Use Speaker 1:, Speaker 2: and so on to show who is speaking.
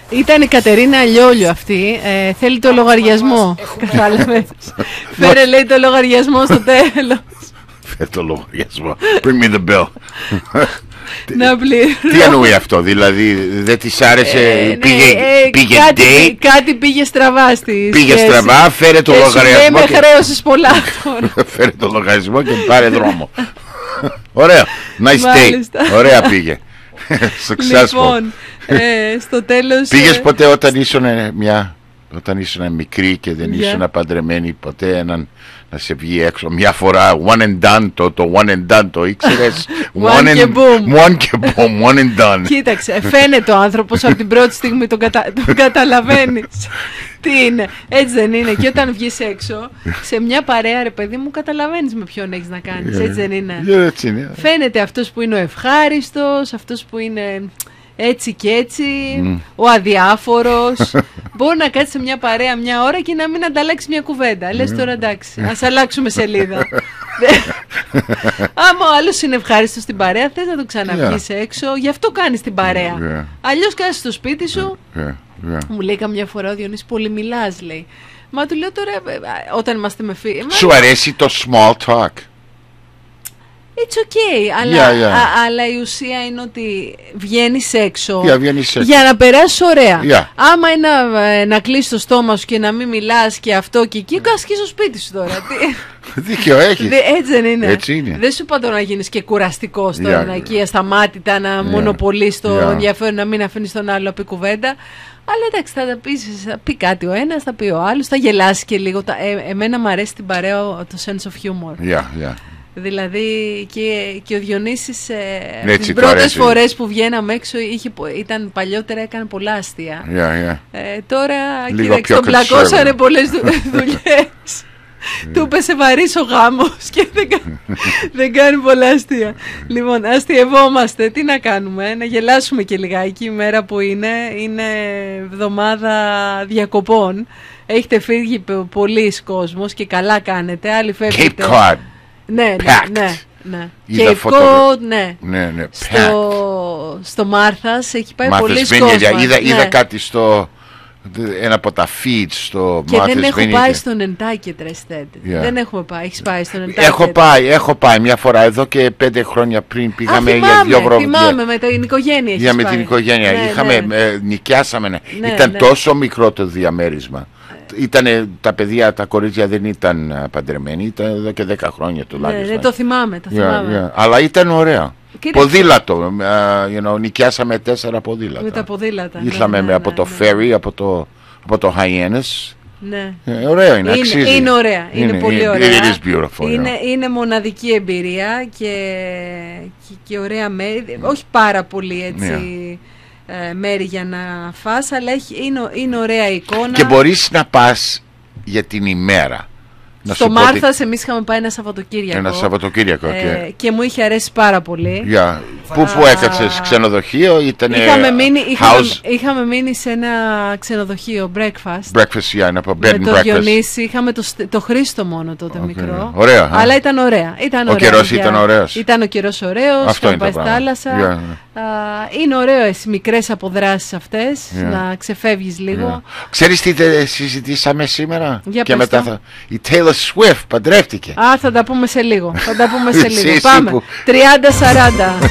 Speaker 1: Ήταν η Κατερίνα Λιόλιο αυτή. Θέλει το λογαριασμό. Κατάλαβες. Φέρε, λέει, το λογαριασμό στο τέλος.
Speaker 2: Φέρε το λογαριασμό. Bring me the bill.
Speaker 1: Τι
Speaker 2: εννοεί αυτό, δηλαδή δεν της άρεσε, πήγε date,
Speaker 1: κάτι πήγε στραβά στη
Speaker 2: πήγε σχέση. Στραβά, φέρε το λογαριασμό.
Speaker 1: Με χρέωσες πολλά τώρα.
Speaker 2: Φέρε το λογαριασμό και πάρε δρόμο. Ωραία, nice date, ωραία πήγε.
Speaker 1: Λοιπόν, στο τέλος.
Speaker 2: Πήγες ποτέ όταν ήσουν μικρή και δεν ήσουν παντρεμένη, ποτέ να σε βγει έξω μια φορά, one and done, το one and done, το ήξερες?
Speaker 1: One και boom,
Speaker 2: one and done.
Speaker 1: Κοίταξε, φαίνεται ο άνθρωπος από την πρώτη στιγμή, τον καταλαβαίνεις τι είναι, έτσι δεν είναι? Και όταν βγεις έξω σε μια παρέα, ρε παιδί μου, καταλαβαίνεις με ποιον έχεις να κάνεις, έτσι δεν είναι? Φαίνεται αυτός που είναι ο ευχάριστος, αυτός που είναι έτσι και έτσι, ο αδιάφορος. Μπορεί να κάτσει σε μια παρέα μια ώρα και να μην ανταλλάξει μια κουβέντα. Λες τώρα, εντάξει, ας αλλάξουμε σελίδα. Άμα ο άλλος είναι ευχάριστος στην παρέα, θες να το ξαναβγείς έξω, γι' αυτό κάνεις την παρέα. Αλλιώς κάθεσαι στο σπίτι σου. Μου λέει καμιά φορά ο Διονύσης, πολύ μιλάς, λέει. Μα του λέω τώρα, όταν είμαστε με φίλοι.
Speaker 2: Σου αρέσει το small talk?
Speaker 1: It's okay, αλλά η ουσία είναι ότι βγαίνεις έξω, για να περάσεις ωραία. Άμα είναι να κλείσεις το στόμα σου και να μην μιλάς και αυτό και εκεί, ασκείς στο σπίτι σου τώρα.
Speaker 2: Δίκιο έχεις.
Speaker 1: Έτσι δεν είναι? Δεν σου είπα τώρα να γίνεις και κουραστικός τώρα, να εκεί ασταμάτητα να μονοπολείς το ενδιαφέρον, να μην αφήνεις τον άλλο να πει κουβέντα. Αλλά εντάξει, θα πει κάτι ο ένας, θα πει ο άλλος, θα γελάσει και λίγο. Εμένα μου αρέσει την παρέα το sense of humor. Δηλαδή και ο Διονύσης τις πρώτες φορές που βγαίναμε έξω ήταν παλιότερα, έκανε πολλά αστεία. Τώρα κοίταξε, τον πλακώσανε πολλές δουλειές. Του έπεσε βαρύς ο γάμος και δεν κάνει πολλά αστεία. Λοιπόν, αστειευόμαστε, τι να κάνουμε, να γελάσουμε και λιγάκι. Η μέρα που είναι εβδομάδα διακοπών. Έχετε φύγει πολλοί κόσμος και καλά κάνετε. Άλλοι φεύγετε. Ναι. Και στο Μάρθας έχει πάει πολλοί κόσμος.
Speaker 2: Είδα κάτι ένα από τα feeds στο
Speaker 1: και δεν έχω πάει στο Nantucket, δεν έχουμε πάει. Έχεις πάει στο Nantucket?
Speaker 2: Έχω πάει μια φορά εδώ και 5 χρόνια πριν. Πήγαμε για 2 βράδια.
Speaker 1: Θυμάμαι, με την οικογένεια.
Speaker 2: Με την οικογένεια νοικιάσαμε. Ήταν τόσο μικρό το διαμέρισμα. Τα παιδιά, τα κορίτσια δεν ήταν παντρεμένοι, ήταν εδώ και 10 χρόνια τουλάχιστον.
Speaker 1: Ναι, το θυμάμαι.
Speaker 2: Αλλά ήταν ωραία. Ποδήλατο, νοικιάσαμε 4 ποδήλατα.
Speaker 1: Με τα ποδήλατα.
Speaker 2: Ήρθαμε από το ferry, από το Hyannis.
Speaker 1: Ναι.
Speaker 2: Ωραίο είναι, αξίζει.
Speaker 1: Είναι ωραία, είναι πολύ ωραία.
Speaker 2: It is beautiful.
Speaker 1: Είναι μοναδική εμπειρία και ωραία μέρη. Όχι πάρα πολύ έτσι μέρη για να φας, αλλά είναι ωραία εικόνα.
Speaker 2: Και μπορείς να πας για την ημέρα.
Speaker 1: Στο Μάρθας εμείς είχαμε πάει ένα Σαββατοκύριακο. Και μου είχε αρέσει πάρα πολύ.
Speaker 2: Πού έκατσες, ξενοδοχείο?
Speaker 1: Είχαμε μείνει σε ένα ξενοδοχείο, breakfast.
Speaker 2: Breakfast, bed and
Speaker 1: breakfast. Με το Διονύση, είχαμε το Χρήστο μόνο τότε μικρό.
Speaker 2: Ωραία.
Speaker 1: Αλλά ήταν ωραία.
Speaker 2: Ο καιρός ήταν ωραίος.
Speaker 1: Ήταν ο καιρός ωραίος, είχαμε πάει στη θάλασσα. Είναι ωραίες μικρές αποδράσεις αυτές, να ξεφεύγεις λίγο.
Speaker 2: Ξέρεις τι συζητήσαμε σήμερα?
Speaker 1: Και μετά
Speaker 2: η Taylor Swift παντρεύτηκε.
Speaker 1: Θα τα πούμε σε λίγο. Πάμε 30-40.